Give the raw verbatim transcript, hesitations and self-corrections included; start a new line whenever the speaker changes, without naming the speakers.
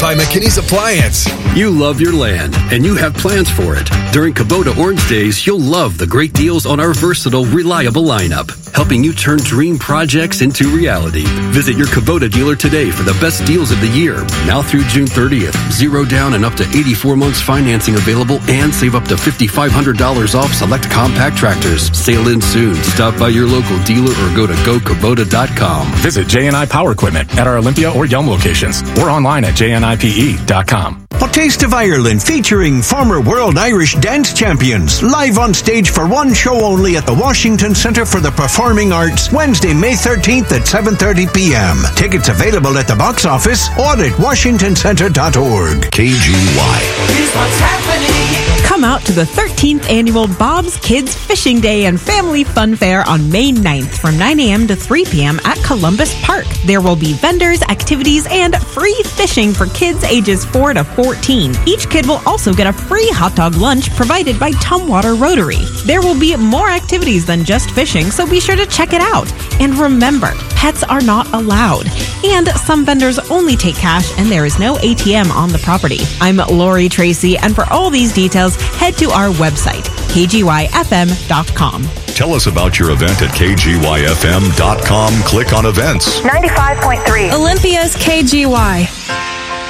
by McKinney's Appliance.
You love your land, and you have plans for it. During Kubota Orange Days, you'll love the great deals on our versatile, reliable lineup, helping you turn dream projects into reality. Visit your Kubota dealer today for the best deals of the year. Now through June thirtieth, zero down and up to eighty-four months financing available, and save up to five thousand five hundred dollars off select compact tractors. Sail in soon. Stop by your local dealer or go to go kubota dot com.
Visit J and I Power Equipment at our Olympia or Yelm locations or online at j n i p e dot com.
A Taste of Ireland featuring former World Irish Dance Champions live on stage for one show only at the Washington Center for the Performing Arts Wednesday, May thirteenth at seven thirty p.m. Tickets available at the box office or at washington center dot org.
K G Y.
Here's what's happening.
Come out to the thirteenth Annual Bob's Kids Fishing Day and Family Fun Fair on May ninth from nine a.m. to three p.m. at Columbus Park. There will be vendors, activities, and free fishing for kids ages four to fourteen. Each kid will also get a free hot dog lunch provided by Tumwater Rotary. There will be more activities than just fishing, so be sure to check it out. And remember, pets are not allowed. And some vendors only take cash, and there is no A T M on the property. I'm Lori Tracy, and for all these details, head to our website, k g y f m dot com.
Tell us about your event at k g y f m dot com. Click on events.
ninety-five point three.
Olympia's K G Y.